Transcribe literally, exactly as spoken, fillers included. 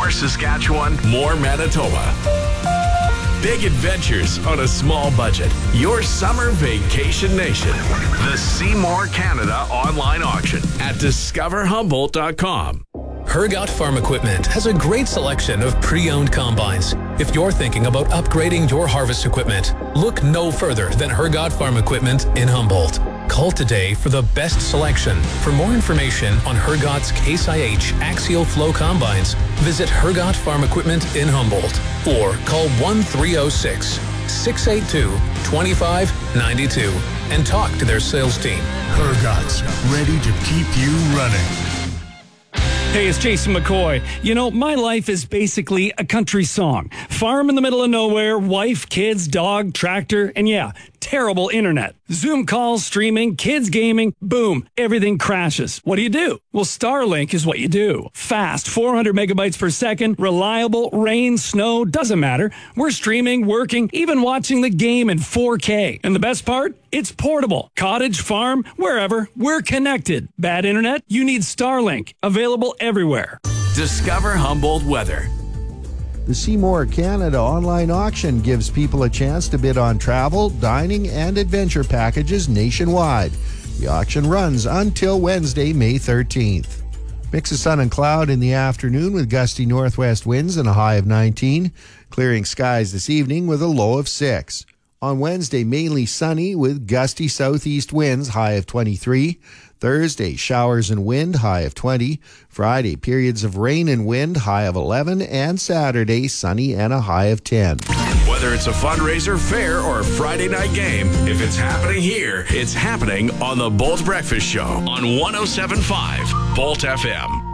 More Saskatchewan, more Manitoba. Big adventures on a small budget. Your summer vacation nation. The Seymour Canada online auction at discover humboldt dot com. Hergot Farm Equipment has a great selection of pre-owned combines. If you're thinking about upgrading your harvest equipment, look no further than Hergot Farm Equipment in Humboldt. Call today for the best selection. For more information on Hergot's Case I H Axial Flow Combines, visit Hergot Farm Equipment in Humboldt or call one three oh six, six eight two, two five nine two and talk to their sales team. Hergot's, ready to keep you running. Hey, it's Jason McCoy. You know, my life is basically a country song. Farm in the middle of nowhere, wife, kids, dog, tractor, and yeah, terrible internet. Zoom calls, streaming, kids gaming, boom, everything crashes. What do you do? Well, Starlink is what you do. Fast, four hundred megabytes per second, reliable, rain, snow, doesn't matter. We're streaming, working, even watching the game in four K. And the best part? It's portable. Cottage, farm, wherever, we're connected. Bad internet? You need Starlink. Available everywhere. Discover Humboldt weather. The Seymour Canada online auction gives people a chance to bid on travel, dining, and adventure packages nationwide. The auction runs until Wednesday, May thirteenth. Mix of sun and cloud in the afternoon with gusty northwest winds and a high of nineteen. Clearing skies this evening with a low of six. On Wednesday, mainly sunny with gusty southeast winds, high of twenty-three. Thursday, showers and wind, high of twenty. Friday, periods of rain and wind, high of eleven. And Saturday, sunny and a high of ten. Whether it's a fundraiser, fair, or a Friday night game, if it's happening here, it's happening on the Bolt Breakfast Show on one oh seven point five Bolt F M.